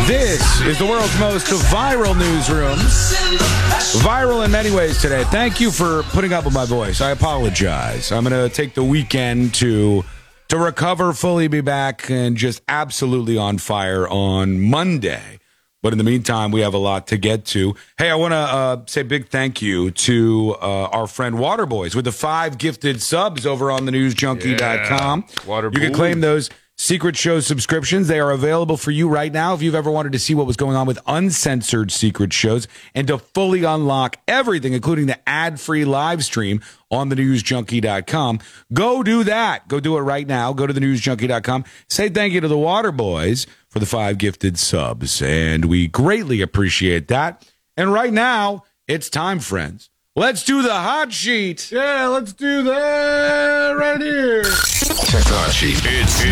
This is the world's most viral newsroom. Viral in many ways today. Thank you for putting up with my voice. I apologize. I'm going to take the weekend to recover, fully be back, and just absolutely on fire on Monday. But in the meantime, we have a lot to get to. Hey, I want to say a big thank you to our friend Waterboys with the 5 gifted subs over on thenewsjunkie.com. You can claim those Secret Show subscriptions. They are available for you right now if you've ever wanted to see what was going on with uncensored Secret Shows and to fully unlock everything, including the ad-free live stream on thenewsjunkie.com. Go do that. Go do it right now. Go to thenewsjunkie.com. Say thank you to the Waterboys for the 5 gifted subs, and we greatly appreciate that. And right now, it's time, friends. Let's do the hot sheet. Yeah, let's do that right here. Check the hot sheet. It's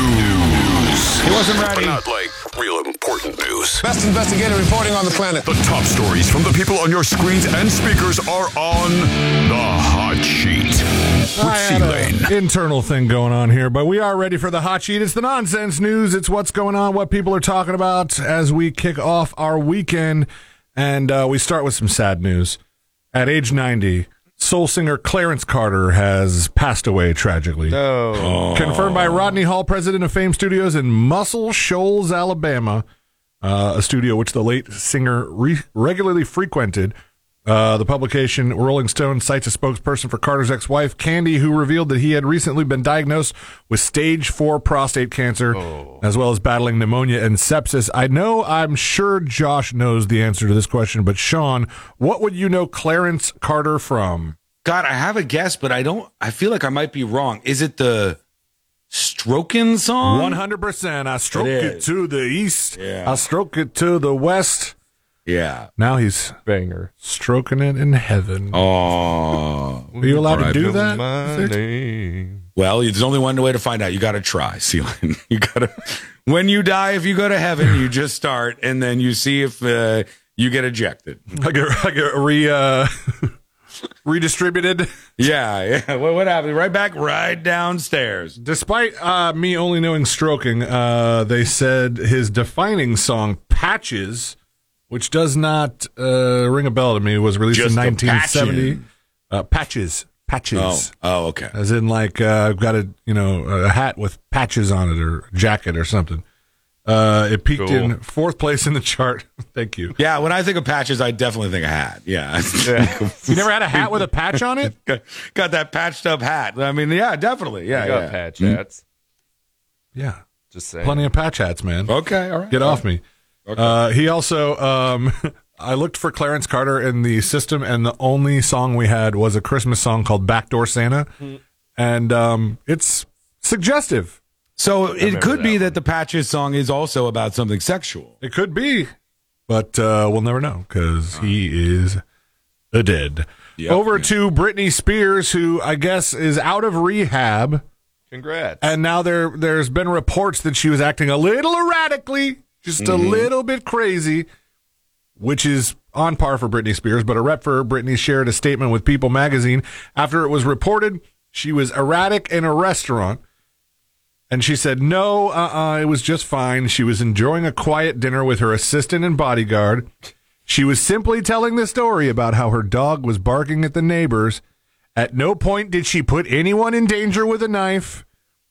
news. He wasn't ready. But not like real important news. Best investigative reporting on the planet. The top stories from the people on your screens and speakers are on the hot sheet. With C-Lane. Internal thing going on here, but we are ready for the hot sheet. It's the nonsense news. It's what's going on, what people are talking about as we kick off our weekend. And we start with some sad news. At age 90, soul singer Clarence Carter has passed away tragically. Oh. Confirmed by Rodney Hall, president of Fame Studios in Muscle Shoals, Alabama, a studio which the late singer regularly frequented. The publication Rolling Stone cites a spokesperson for Carter's ex-wife, Candy, who revealed that he had recently been diagnosed with stage 4 prostate cancer, as well as battling pneumonia and sepsis. I'm sure Josh knows the answer to this question, but Sean, what would you know Clarence Carter from? God, I have a guess, but I feel like I might be wrong. Is it the Strokin' song? 100%. I stroke it to the east. Yeah. I stroke it to the west. Yeah. Now he's Banger. stroking it in heaven. Oh. Are you allowed to do that? Well, there's only one way to find out. You got to try, C-Lane. You got to. When you die, if you go to heaven, you just start, and then you see if you get ejected. I get redistributed. Yeah. What happened? Right downstairs. Despite me only knowing stroking, they said his defining song, Patches, which does not ring a bell to me, was released Just in 1970. Patches. Oh, okay. As in, like, I've got a hat with patches on it or a jacket or something. It peaked in 4th place in the chart. Thank you. Yeah, when I think of patches, I definitely think of hat. Yeah. You never had a hat with a patch on it? Got that patched up hat. I mean, yeah, definitely. Yeah, I got patch hats. Yeah. Just saying. Plenty of patch hats, man. Okay, all right. Get off me. Okay. He also, I looked for Clarence Carter in the system, and the only song we had was a Christmas song called Backdoor Santa. And it's suggestive. So it could be that the Patches song is also about something sexual. It could be, but we'll never know because he is dead. Yep. Over to Britney Spears, who I guess is out of rehab. Congrats. And now there's been reports that she was acting a little erratically, just a little bit crazy, which is on par for Britney Spears. But a rep for Britney shared a statement with People magazine after it was reported she was erratic in a restaurant. And she said, no, it was just fine. She was enjoying a quiet dinner with her assistant and bodyguard. She was simply telling the story about how her dog was barking at the neighbors. At no point did she put anyone in danger with a knife.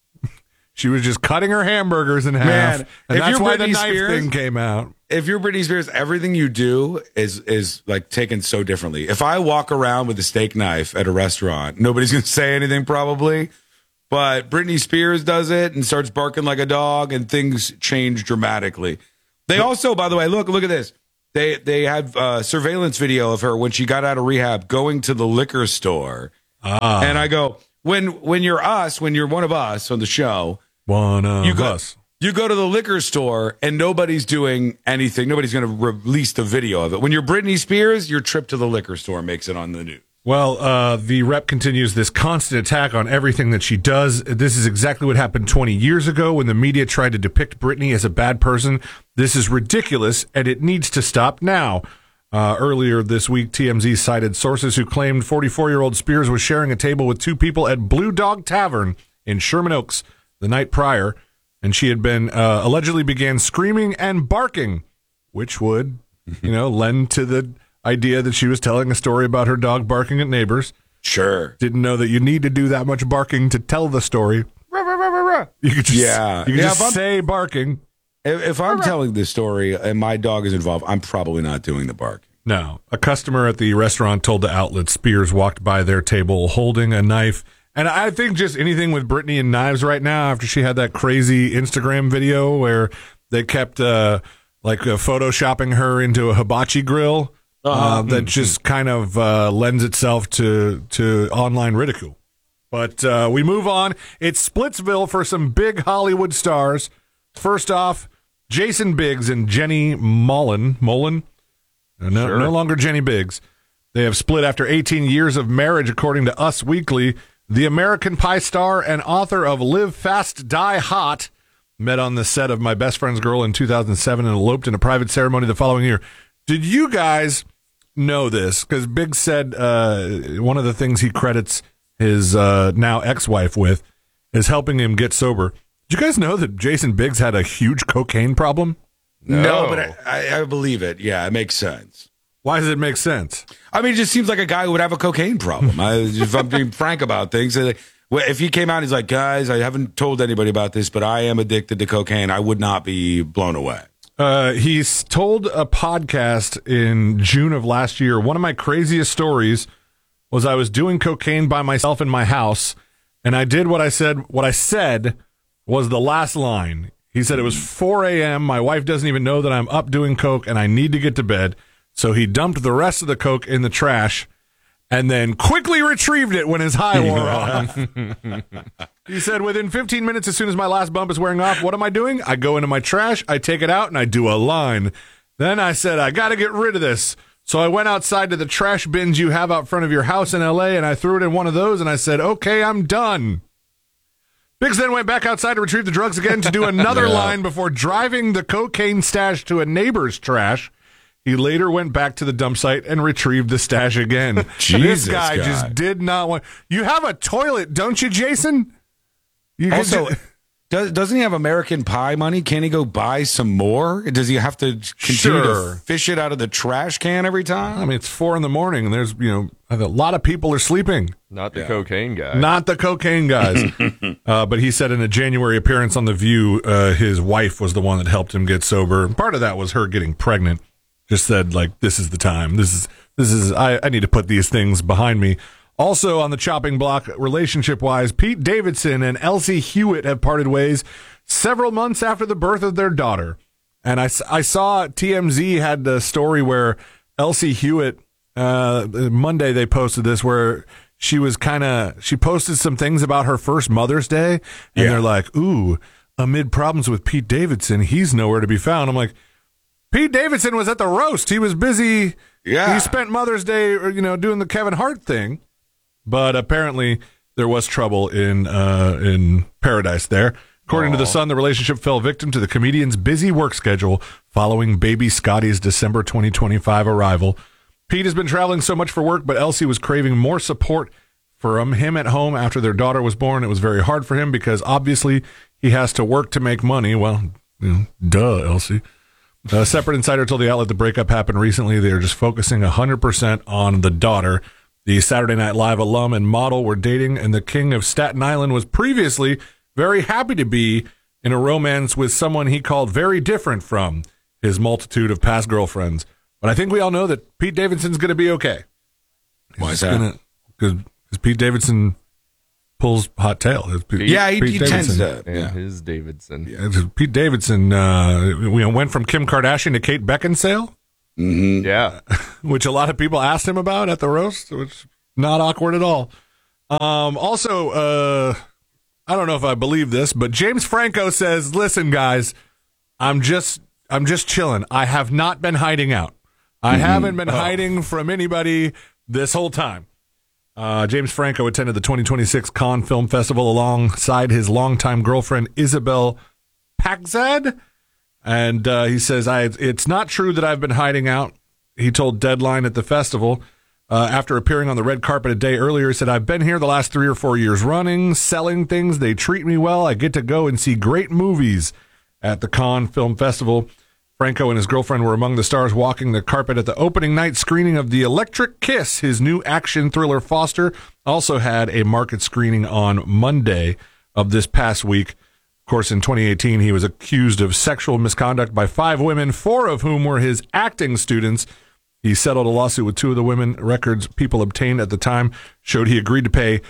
She was just cutting her hamburgers in half. Man, and if that's you're why Britney the knife Spears, thing came out. If you're Britney Spears, everything you do is like taken so differently. If I walk around with a steak knife at a restaurant, nobody's going to say anything probably. But Britney Spears does it and starts barking like a dog, and things change dramatically. They also, by the way, look at this. They had surveillance video of her when she got out of rehab going to the liquor store. And I go, when you're one of us on the show, you go to the liquor store and nobody's doing anything. Nobody's going to release the video of it. When you're Britney Spears, your trip to the liquor store makes it on the news. Well, the rep continues this constant attack on everything that she does. This is exactly what happened 20 years ago when the media tried to depict Britney as a bad person. This is ridiculous, and it needs to stop now. Earlier this week, TMZ cited sources who claimed 44-year-old Spears was sharing a table with 2 people at Blue Dog Tavern in Sherman Oaks the night prior. and she had been allegedly began screaming and barking, which would, lend to the idea that she was telling a story about her dog barking at neighbors. Sure. Didn't know that you need to do that much barking to tell the story. You could just say barking. If I'm telling this story and my dog is involved, I'm probably not doing the barking. No. A customer at the restaurant told the outlet Spears walked by their table holding a knife. And I think just anything with Britney and knives right now, after she had that crazy Instagram video where they kept photoshopping her into a hibachi grill, that just kind of lends itself to online ridicule. But we move on. It's Splitsville for some big Hollywood stars. First off, Jason Biggs and Jenny Mollen. No longer Jenny Biggs. They have split after 18 years of marriage, according to Us Weekly. The American Pie star and author of Live Fast, Die Hot met on the set of My Best Friend's Girl in 2007 and eloped in a private ceremony the following year. Did you guys know this? Because Biggs said one of the things he credits his now ex-wife with is helping him get sober. Did you guys know that Jason Biggs had a huge cocaine problem? No, but I believe it. Yeah, it makes sense. Why does it make sense? I mean, it just seems like a guy who would have a cocaine problem. If I'm being frank about things, if he came out and he's like, guys, I haven't told anybody about this, but I am addicted to cocaine, I would not be blown away. He's told a podcast in June of last year, one of my craziest stories was I was doing cocaine by myself in my house, and I did what I said. What I said was the last line. He said it was 4 a.m. My wife doesn't even know that I'm up doing coke, and I need to get to bed. So he dumped the rest of the coke in the trash and then quickly retrieved it when his high wore off. He said, within 15 minutes, as soon as my last bump is wearing off, what am I doing? I go into my trash, I take it out, and I do a line. Then I said, I got to get rid of this. So I went outside to the trash bins you have out front of your house in L.A., and I threw it in one of those, and I said, okay, I'm done. Biggs then went back outside to retrieve the drugs again to do another line before driving the cocaine stash to a neighbor's trash. He later went back to the dump site and retrieved the stash again. Jesus, this guy just did not want... You have a toilet, don't you, Jason? Doesn't he have American Pie money? Can't he go buy some more? Does he have to continue to fish it out of the trash can every time? I mean, it's 4 a.m. and there's, a lot of people are sleeping. Not the cocaine guy. Not the cocaine guys. But he said in a January appearance on The View, his wife was the one that helped him get sober. Part of that was her getting pregnant. Just said, this is the time. This is. I need to put these things behind me. Also on the chopping block, relationship-wise, Pete Davidson and Elsie Hewitt have parted ways several months after the birth of their daughter. And I saw TMZ had the story where Elsie Hewitt, Monday they posted this, where she posted some things about her first Mother's Day, and they're like, ooh, amid problems with Pete Davidson, he's nowhere to be found. I'm like, Pete Davidson was at the roast. He was busy. Yeah. He spent Mother's Day, doing the Kevin Hart thing. But apparently there was trouble in paradise there. According to The Sun, the relationship fell victim to the comedian's busy work schedule following baby Scotty's December 2025 arrival. Pete has been traveling so much for work, but Elsie was craving more support from him at home after their daughter was born. It was very hard for him because obviously he has to work to make money. Well, duh, Elsie. A separate insider told the outlet the breakup happened recently. They are just focusing 100% on the daughter. The Saturday Night Live alum and model were dating, and the king of Staten Island was previously very happy to be in a romance with someone he called very different from his multitude of past girlfriends. But I think we all know that Pete Davidson's going to be okay. Why is that? Because Pete Davidson pulls hot tail. He tends to. And his Davidson. Yeah, Pete Davidson went from Kim Kardashian to Kate Beckinsale. Mm-hmm. Yeah. Which a lot of people asked him about at the roast, which not awkward at all. Also, I don't know if I believe this, but James Franco says, listen, guys, I'm just chilling. I have not been hiding out. I haven't been hiding from anybody this whole time. James Franco attended the 2026 Cannes Film Festival alongside his longtime girlfriend, Isabel Paxad. And he says, it's not true that I've been hiding out. He told Deadline at the festival. After appearing on the red carpet a day earlier, he said, "I've been here the last 3 or 4 years running, selling things. They treat me well. I get to go and see great movies at the Cannes Film Festival." Franco and his girlfriend were among the stars walking the carpet at the opening night screening of The Electric Kiss. His new action thriller, Foster, also had a market screening on Monday of this past week. Of course, in 2018, he was accused of sexual misconduct by 5 women, 4 of whom were his acting students. He settled a lawsuit with 2 of the women. Records people obtained at the time showed he agreed to pay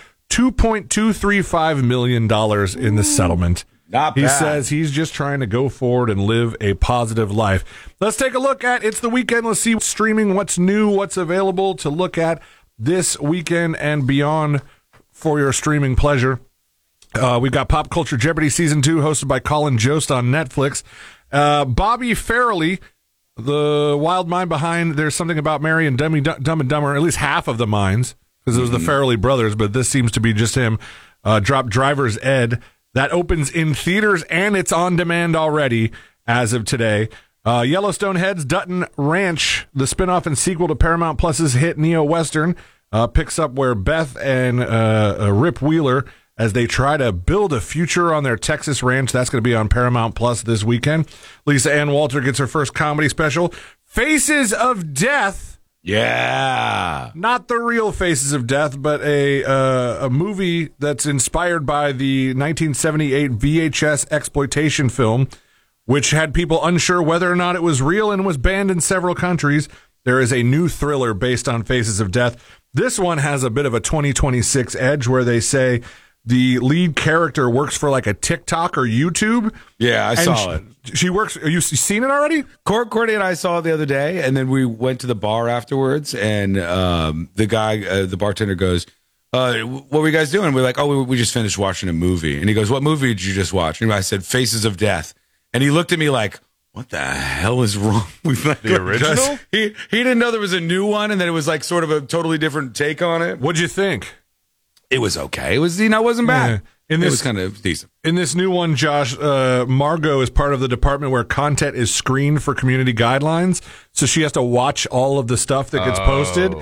$2.235 million in the settlement. Not bad. He says he's just trying to go forward and live a positive life. Let's take a look at It's the Weekend. Let's see what's streaming, what's new, what's available to look at this weekend and beyond for your streaming pleasure. We've got Pop Culture Jeopardy Season 2 hosted by Colin Jost on Netflix. Bobby Farrelly, the wild mind behind There's Something About Mary and Dumb and Dumber, at least half of the minds, because it was the Farrelly brothers, but this seems to be just him, dropped Driver's Ed. That opens in theaters, and it's on demand already as of today. Yellowstone Heads Dutton Ranch, the spinoff and sequel to Paramount Plus's hit neo-western, picks up where Beth and Rip Wheeler, as they try to build a future on their Texas ranch. That's going to be on Paramount Plus this weekend. Lisa Ann Walter gets her first comedy special, Faces of Death. Yeah. Not the real Faces of Death, but a movie that's inspired by the 1978 VHS exploitation film, which had people unsure whether or not it was real and was banned in several countries. There is a new thriller based on Faces of Death. This one has a bit of a 2026 edge where they say the lead character works for like a TikTok or YouTube. Yeah, I saw it. She works. Are you seen it already? Courtney and I saw it the other day, and then we went to the bar afterwards, and the guy, the bartender goes, what were you guys doing? We're like, oh, we just finished watching a movie. And he goes, what movie did you just watch? And I said, Faces of Death. And he looked at me like, what the hell is wrong with that? The original? He didn't know there was a new one, and then it was like sort of a totally different take on it. What'd you think? It was okay. It was, it wasn't bad. Yeah. It was kind of decent. In this new one, Josh, Margot is part of the department where content is screened for community guidelines. So she has to watch all of the stuff that gets posted.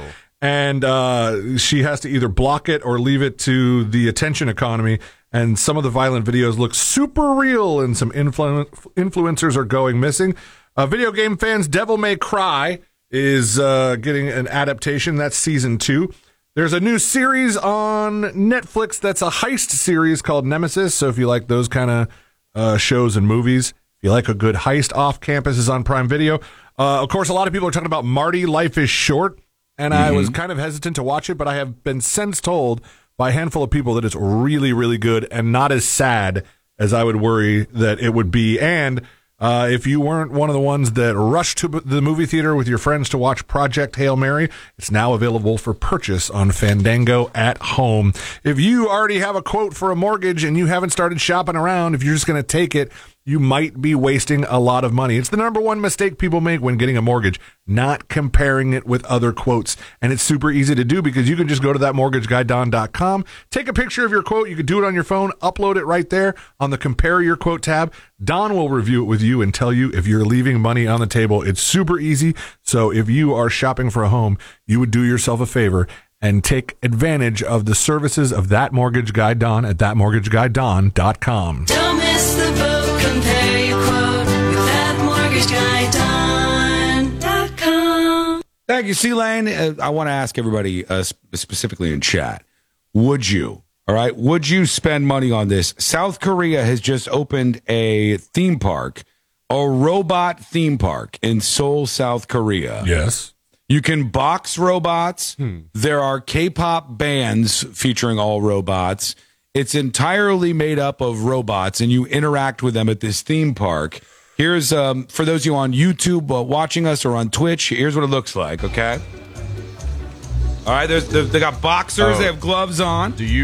And she has to either block it or leave it to the attention economy. And some of the violent videos look super real, and some influencers are going missing. Video game fans, Devil May Cry is getting an adaptation. That's season 2. There's a new series on Netflix that's a heist series called Nemesis. So if you like those kind of shows and movies, if you like a good heist, Off Campus is on Prime Video. Of course, a lot of people are talking about Marty, Life is Short. And I was kind of hesitant to watch it, but I have been since told by a handful of people that it's really, really good and not as sad as I would worry that it would be. And if you weren't one of the ones that rushed to the movie theater with your friends to watch Project Hail Mary, it's now available for purchase on Fandango at home. If you already have a quote for a mortgage and you haven't started shopping around, if you're just going to take it, you might be wasting a lot of money. It's the number one mistake people make when getting a mortgage, not comparing it with other quotes. And it's super easy to do because you can just go to thatmortgageguyDon.com, take a picture of your quote. You can do it on your phone, upload it right there on the Compare Your Quote tab. Don will review it with you and tell you if you're leaving money on the table. It's super easy. So if you are shopping for a home, you would do yourself a favor and take advantage of the services of That Mortgage Guy Don at thatmortgageguyDon.com. Don't miss the boat. Compare your quote with thatmortgageguyDon.com. Thank you, C-Lane. I want to ask everybody, specifically in chat, would you spend money on this? South Korea has just opened a theme park, a robot theme park in Seoul, South Korea. Yes. You can box robots. There are K-pop bands featuring all robots. It's entirely made up of robots, and you interact with them at this theme park. Here's, for those of you on YouTube watching us or on Twitch, here's what it looks like, okay? All right, they got boxers. They have gloves on. Do you